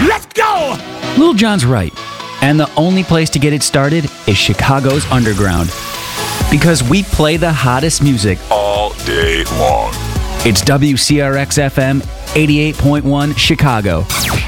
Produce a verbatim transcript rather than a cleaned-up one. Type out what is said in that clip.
Let's go! Lil Jon's right. And the only place to get it started is Chicago's Underground. Because we play the hottest music All day long. It's W C R X F M eighty-eight point one Chicago.